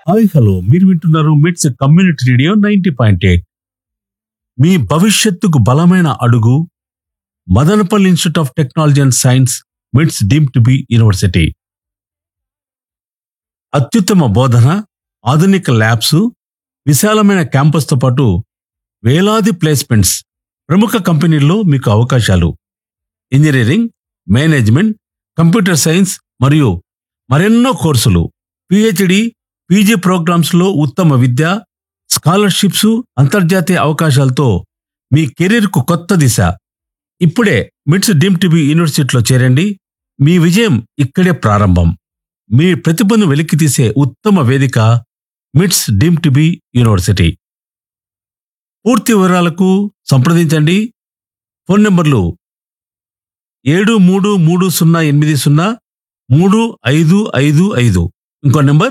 Hi hello మీరు వింటున్నారు మిట్స్ కమ్యూనిటీ రేడియో 90.8. మీ భవిష్యత్తుకు బలమైన అడుగు Madanapalle institute of technology and science మిట్స్ డీమ్ టు బి యూనివర్సిటీ. అత్యుత్తమ బోధన, ఆధునిక ల్యాబ్స్, విశాలమైన క్యాంపస్తో పాటు వేలాది ప్లేస్మెంట్స్, ప్రముఖ కంపెనీల్లో మీకు అవకాశాలు. ఇంజనీరింగ్, మేనేజ్మెంట్, కంప్యూటర్ సైన్స్ మరియు మరెన్నో కోర్సులు, పిహెచ్డి, పీజీ ప్రోగ్రామ్స్ లో ఉత్తమ విద్య, స్కాలర్షిప్స్, అంతర్జాతీయ అవకాశాలతో మీ కెరీర్ కు కొత్త దిశ. ఇప్పుడే మిట్స్ డీమ్ టీబీ యూనివర్సిటీలో చేరండి. మీ విజయం ఇక్కడే ప్రారంభం. మీ ప్రతిభను వెలికితీసే ఉత్తమ వేదిక మిట్స్ డీమ్ టీబీ యూనివర్సిటీ. పూర్తి వివరాలకు సంప్రదించండి. ఫోన్ నంబర్లు 7330803555. ఇంకో నంబర్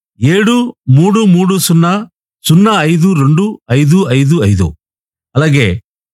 7330052555. అలాగే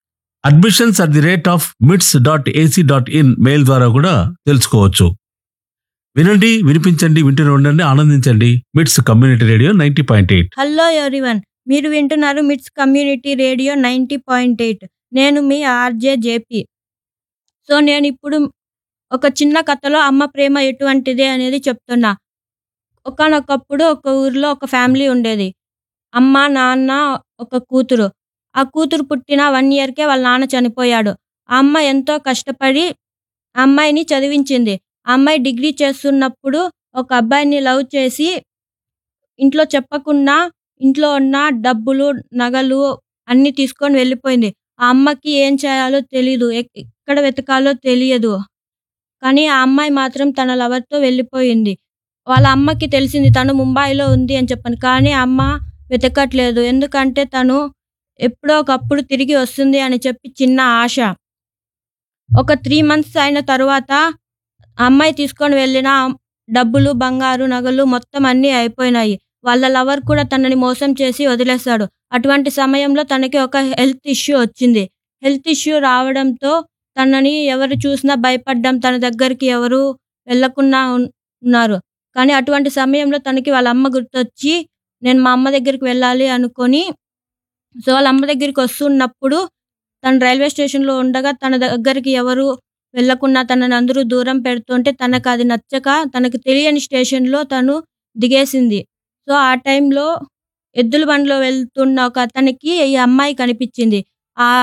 admissions@mits.ac.in మెయిల్ ద్వారా కూడా తెలుసుకోవచ్చు. వినండి, వినిపించండి, వింటూనే ఉండండి, ఆనందించండి. మిట్స్ కమ్యూనిటీ రేడియో 90.8. హలో ఎవ్రీవన్, మీరు వింటున్నారు మిట్స్ కమ్యూనిటీ రేడియో 90.8. నేను మీ ఆర్జే జేపీ. సో నేను ఇప్పుడు ఒక చిన్న కథలో అమ్మ ప్రేమ ఎటువంటిది అనేది చెప్తున్నా. ఒకానొకప్పుడు ఒక ఊరిలో ఒక ఫ్యామిలీ ఉండేది. అమ్మ, నాన్న, ఒక కూతురు. ఆ కూతురు పుట్టిన 1 ఇయర్కే వాళ్ళ నాన్న చనిపోయాడు. ఆ అమ్మ ఎంతో కష్టపడి ఆ అమ్మాయిని చదివించింది. ఆ అమ్మాయి డిగ్రీ చేస్తున్నప్పుడు ఒక అబ్బాయిని లవ్ చేసి ఇంట్లో చెప్పకుండా ఇంట్లో ఉన్న డబ్బులు, నగలు అన్నీ తీసుకొని వెళ్ళిపోయింది. ఆ అమ్మకి ఏం చేయాలో తెలీదు, ఎక్కడ వెతకాలో తెలియదు. కానీ ఆ అమ్మాయి మాత్రం తన లవర్తో వెళ్ళిపోయింది. వాళ్ళ అమ్మకి తెలిసింది తను ముంబైలో ఉంది అని చెప్పని. కానీ అమ్మ వెతకట్లేదు, ఎందుకంటే తను ఎప్పుడో ఒకప్పుడు తిరిగి వస్తుంది అని చెప్పి చిన్న ఆశ. ఒక 3 months అయిన తరువాత ఆ అమ్మాయి తీసుకొని వెళ్ళిన డబ్బులు, బంగారు, నగలు మొత్తం అన్నీ అయిపోయినాయి. వాళ్ళ లవర్ కూడా తనని మోసం చేసి వదిలేశాడు. అటువంటి సమయంలో తనకి ఒక హెల్త్ ఇష్యూ వచ్చింది. హెల్త్ ఇష్యూ రావడంతో తనని ఎవరు చూసినా భయపడ్డం, తన దగ్గరికి ఎవరు వెళ్ళకుండా ఉన్నారు. కానీ అటువంటి సమయంలో తనకి వాళ్ళ అమ్మ గుర్తొచ్చి నేను మా అమ్మ దగ్గరికి వెళ్ళాలి అనుకొని సో వాళ్ళ అమ్మ దగ్గరికి వస్తున్నప్పుడు తను రైల్వే స్టేషన్లో ఉండగా తన దగ్గరికి ఎవరు వెళ్ళకుండా తనని అందరూ దూరం పెడుతుంటే తనకు అది నచ్చక తనకు తెలియని స్టేషన్లో తను దిగేసింది. సో ఆ టైంలో ఎద్దుల బండిలో వెళ్తున్న ఒక అతనికి ఈ అమ్మాయి కనిపించింది. ఆ